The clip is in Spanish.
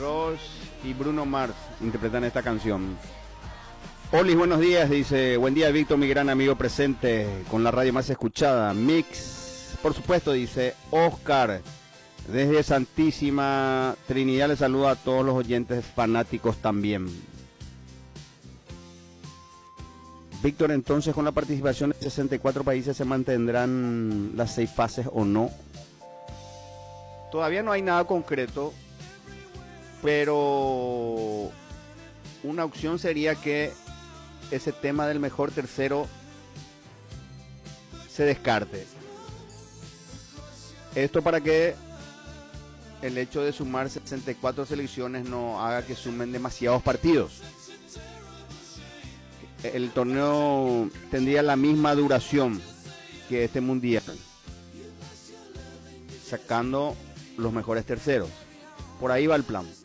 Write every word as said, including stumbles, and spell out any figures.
Ross y Bruno Mars interpretan esta canción. Olis, buenos días, dice, buen día Víctor, mi gran amigo presente con la radio más escuchada. Mix, por supuesto, dice Oscar, desde Santísima Trinidad le saluda a todos los oyentes fanáticos también. Víctor, entonces con la participación de sesenta y cuatro países se mantendrán las seis fases o no. Todavía no hay nada concreto, pero una opción sería que ese tema del mejor tercero se descarte. Esto para que el hecho de sumar sesenta y cuatro selecciones no haga que sumen demasiados partidos. El torneo tendría la misma duración que este mundial, sacando los mejores terceros. Por ahí va el plan.